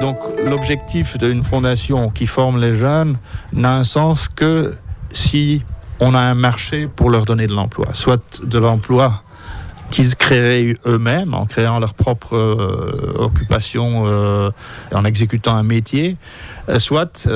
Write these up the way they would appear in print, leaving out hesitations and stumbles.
Donc l'objectif d'une fondation qui forme les jeunes n'a un sens que si on a un marché pour leur donner de l'emploi, soit de l'emploi qu'ils créeraient eux-mêmes en créant leur propre occupation, en exécutant un métier, soit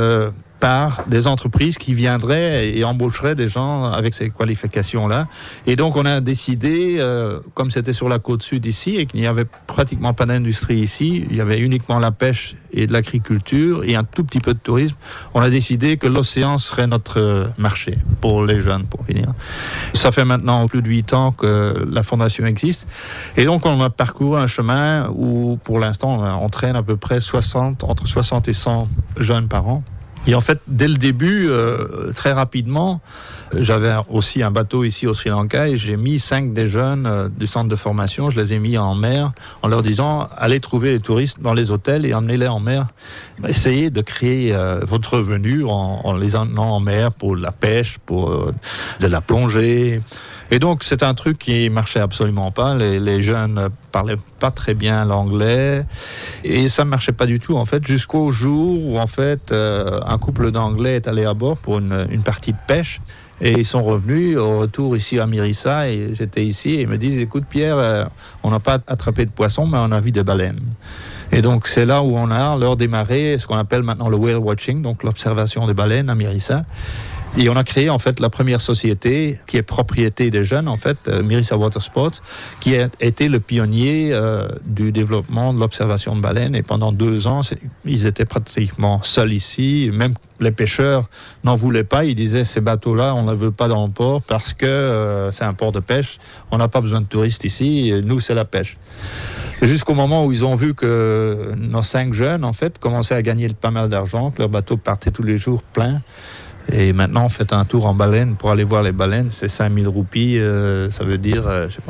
par des entreprises qui viendraient et embaucheraient des gens avec ces qualifications-là. Et donc, on a décidé, comme c'était sur la côte sud ici, et qu'il n'y avait pratiquement pas d'industrie ici, il y avait uniquement la pêche et de l'agriculture et un tout petit peu de tourisme, on a décidé que l'océan serait notre marché pour les jeunes, pour finir. Ça fait maintenant plus de 8 ans que la fondation existe. Et donc, on a parcouru un chemin où, pour l'instant, on traîne à peu près entre 60 et 100 jeunes par an. Et en fait, dès le début, très rapidement, j'avais aussi un bateau ici au Sri Lanka et j'ai mis 5 des jeunes du centre de formation, je les ai mis en mer en leur disant « Allez trouver les touristes dans les hôtels et emmenez-les en mer. Essayez de créer votre revenu en les emmenant en mer pour la pêche, pour de la plongée. » Et donc, c'est un truc qui marchait absolument pas. Les jeunes parlaient pas très bien l'anglais. Et ça marchait pas du tout, en fait, jusqu'au jour où, en fait, un couple d'Anglais est allé à bord pour une partie de pêche. Et ils sont revenus au retour ici à Mirissa. Et j'étais ici et ils me disent, écoute, Pierre, on n'a pas attrapé de poissons, mais on a vu des baleines. Et donc, c'est là où on a leur démarré ce qu'on appelle maintenant le whale watching, donc l'observation des baleines à Mirissa. Et on a créé en fait la première société qui est propriété des jeunes, en fait, Mirissa Water Sports, qui a été le pionnier du développement de l'observation de baleines. Et pendant 2 ans, ils étaient pratiquement seuls ici. Même les pêcheurs n'en voulaient pas. Ils disaient ces bateaux-là, on ne les veut pas dans le port parce que c'est un port de pêche. On n'a pas besoin de touristes ici. Et nous, c'est la pêche. Jusqu'au moment où ils ont vu que nos 5 jeunes, en fait, commençaient à gagner pas mal d'argent, que leurs bateaux partaient tous les jours pleins. Et maintenant, on fait un tour en baleine pour aller voir les baleines. C'est 5000 roupies, ça veut dire,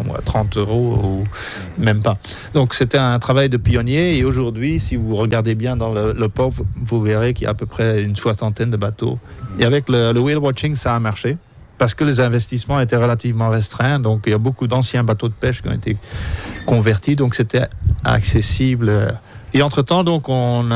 30 € ou même pas. Donc, c'était un travail de pionnier. Et aujourd'hui, si vous regardez bien dans le port, vous verrez qu'il y a à peu près une 60aine de bateaux. Et avec le whale watching, ça a marché. Parce que les investissements étaient relativement restreints. Donc, il y a beaucoup d'anciens bateaux de pêche qui ont été convertis. Donc, c'était accessible. Et entre-temps, donc, on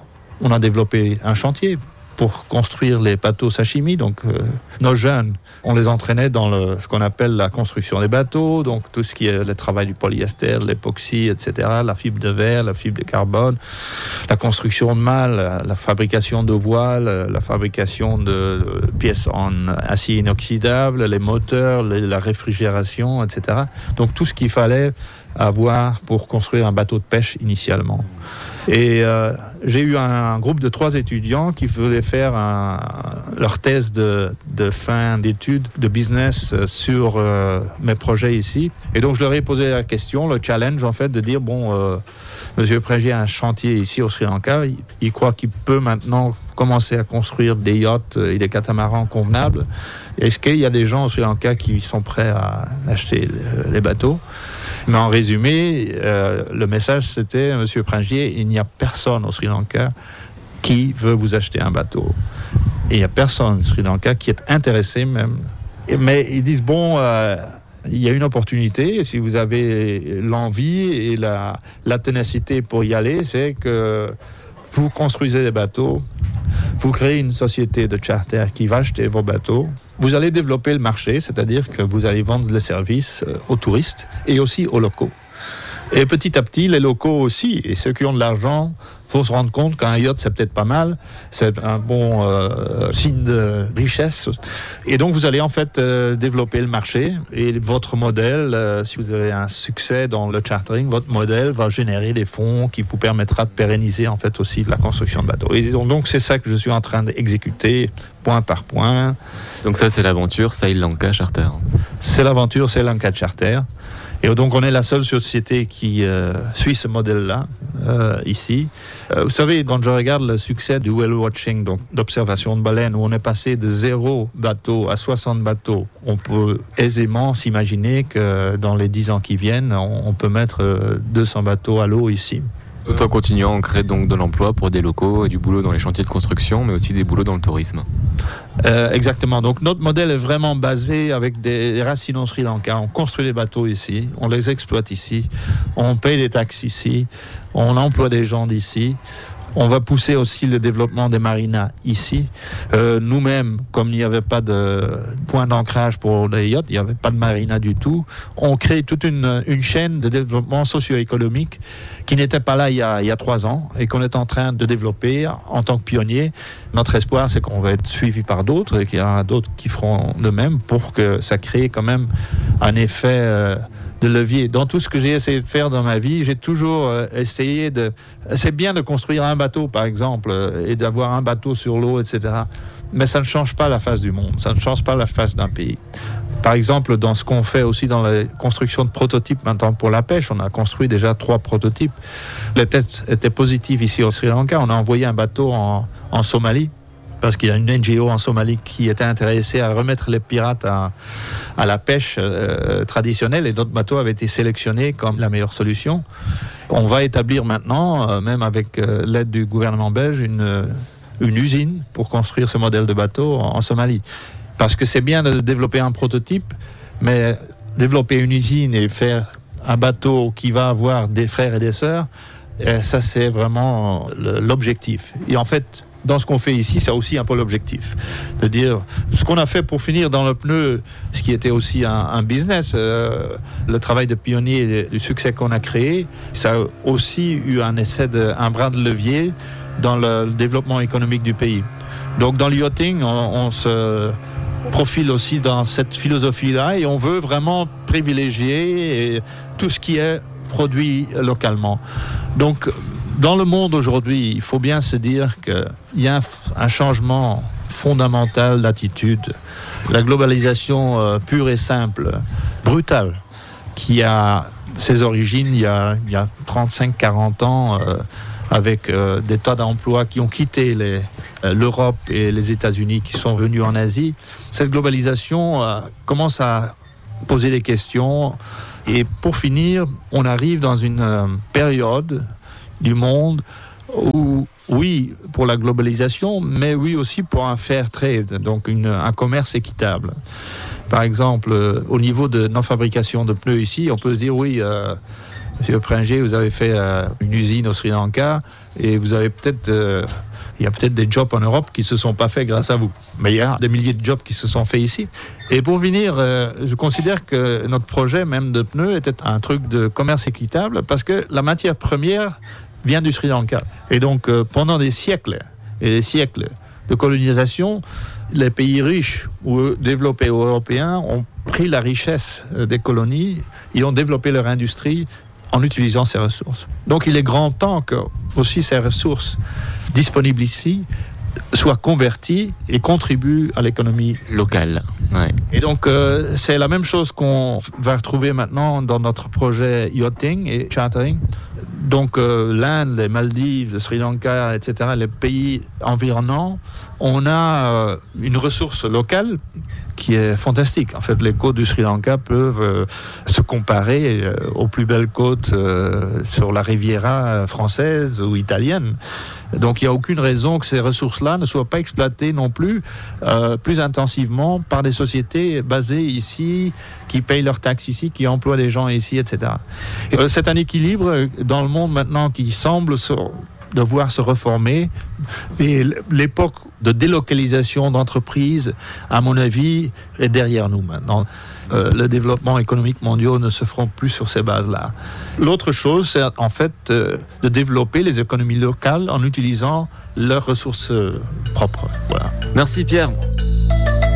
a développé un chantier pour construire les bateaux sashimi. Donc, nos jeunes, on les entraînait dans ce qu'on appelle la construction des bateaux, donc tout ce qui est le travail du polyester, l'époxy, etc., la fibre de verre, la fibre de carbone, la construction de mâles, la fabrication de voiles, la fabrication de pièces en acier inoxydable, les moteurs, la réfrigération, etc. Donc, tout ce qu'il fallait avoir pour construire un bateau de pêche initialement. Et j'ai eu un groupe de 3 étudiants qui voulaient faire leur thèse de fin d'études de business sur mes projets ici. Et donc, je leur ai posé la question, le challenge, en fait, de dire, Monsieur Prégier a un chantier ici au Sri Lanka. Il croit qu'il peut maintenant commencer à construire des yachts et des catamarans convenables. Est-ce qu'il y a des gens au Sri Lanka qui sont prêts à acheter les bateaux? Mais en résumé, le message c'était, Monsieur Prégier, il n'y a personne au Sri Lanka qui veut vous acheter un bateau. Et il n'y a personne au Sri Lanka qui est intéressé même. Mais ils disent, il y a une opportunité, si vous avez l'envie et la ténacité pour y aller, c'est que vous construisez des bateaux, vous créez une société de charter qui va acheter vos bateaux, vous allez développer le marché, c'est-à-dire que vous allez vendre les services aux touristes et aussi aux locaux. Et petit à petit, les locaux aussi, et ceux qui ont de l'argent, faut se rendre compte qu'un yacht, c'est peut-être pas mal, c'est un bon signe de richesse. Et donc, vous allez en fait développer le marché. Et votre modèle, si vous avez un succès dans le chartering, votre modèle va générer des fonds qui vous permettra de pérenniser en fait aussi la construction de bateaux. Et donc, c'est ça que je suis en train d'exécuter point par point. Donc ça, c'est l'aventure Sri Lanka Charter. C'est l'aventure Sri Lanka Charter. Et donc, on est la seule société qui suit ce modèle-là, ici. Vous savez, quand je regarde le succès du whale watching, donc d'observation de baleines, où on est passé de 0 bateau à 60 bateaux, on peut aisément s'imaginer que dans les 10 ans qui viennent, on peut mettre 200 bateaux à l'eau ici. Tout en continuant à créer donc de l'emploi pour des locaux et du boulot dans les chantiers de construction, mais aussi des boulots dans le tourisme. Exactement. Donc notre modèle est vraiment basé avec des racines au Sri Lanka. On construit les bateaux ici, on les exploite ici, on paye des taxes ici, On emploie des gens d'ici. On va pousser aussi le développement des marinas ici. Nous-mêmes, comme il n'y avait pas de point d'ancrage pour les yachts, il n'y avait pas de marina du tout, on crée toute une chaîne de développement socio-économique qui n'était pas là il y a 3 ans et qu'on est en train de développer en tant que pionnier. Notre espoir, c'est qu'on va être suivi par d'autres et qu'il y aura d'autres qui feront de même pour que ça crée quand même un effet de levier. Dans tout ce que j'ai essayé de faire dans ma vie, j'ai toujours essayé de... C'est bien de construire un bateau, par exemple, et d'avoir un bateau sur l'eau, etc. Mais ça ne change pas la face du monde, ça ne change pas la face d'un pays. Par exemple, dans ce qu'on fait aussi dans la construction de prototypes maintenant pour la pêche, on a construit déjà 3 prototypes. Les tests étaient positifs ici au Sri Lanka. On a envoyé un bateau en Somalie, parce qu'il y a une NGO en Somalie qui était intéressée à remettre les pirates à la pêche traditionnelle, et notre bateau avait été sélectionné comme la meilleure solution. On va établir maintenant, même avec l'aide du gouvernement belge, une usine pour construire ce modèle de bateau en Somalie. Parce que c'est bien de développer un prototype, mais développer une usine et faire un bateau qui va avoir des frères et des sœurs, ça c'est vraiment l'objectif. Et en fait, dans ce qu'on fait ici, c'est aussi un peu l'objectif. De dire, ce qu'on a fait pour finir dans le pneu, ce qui était aussi un business, le travail de pionnier et le succès qu'on a créé, ça a aussi eu un bras de levier dans le développement économique du pays. Donc dans le yachting, on se profile aussi dans cette philosophie-là et on veut vraiment privilégier tout ce qui est produit localement. Donc, dans le monde aujourd'hui, il faut bien se dire qu'il y a un changement fondamental d'attitude. La globalisation pure et simple, brutale, qui a ses origines il y a 35-40 ans, avec des tas d'emplois qui ont quitté l'Europe et les États-Unis, qui sont venus en Asie. Cette globalisation commence à poser des questions. Et pour finir, on arrive dans une période du monde où, oui, pour la globalisation, mais oui aussi pour un fair trade, donc un commerce équitable. Par exemple, au niveau de nos fabrications de pneus ici, on peut se dire, oui, Monsieur Pringé, vous avez fait une usine au Sri Lanka et vous avez il y a peut-être des jobs en Europe qui ne se sont pas faits grâce à vous. Mais il y a des milliers de jobs qui se sont faits ici. Et pour finir, je considère que notre projet même de pneus était un truc de commerce équitable parce que la matière première vient du Sri Lanka. Et donc, pendant des siècles et des siècles de colonisation, les pays riches ou développés européens ont pris la richesse des colonies et ont développé leur industrie en utilisant ces ressources. Donc il est grand temps que aussi ces ressources disponibles ici soient converties et contribuent à l'économie locale. Ouais. Et donc c'est la même chose qu'on va retrouver maintenant dans notre projet yachting et chartering. Donc l'Inde, les Maldives, le Sri Lanka, etc., les pays environnants, on a une ressource locale qui est fantastique. En fait, les côtes du Sri Lanka peuvent se comparer aux plus belles côtes sur la Riviera française ou italienne. Donc il n'y a aucune raison que ces ressources-là ne soient pas exploitées non plus plus intensivement par des sociétés basées ici, qui payent leurs taxes ici, qui emploient des gens ici, etc. Et, c'est un équilibre dans le monde maintenant qui semble devoir se reformer. Et l'époque de délocalisation d'entreprises, à mon avis, est derrière nous maintenant. Le développement économique mondial ne se feront plus sur ces bases-là. L'autre chose, c'est en fait de développer les économies locales en utilisant leurs ressources propres. Voilà. Merci Pierre.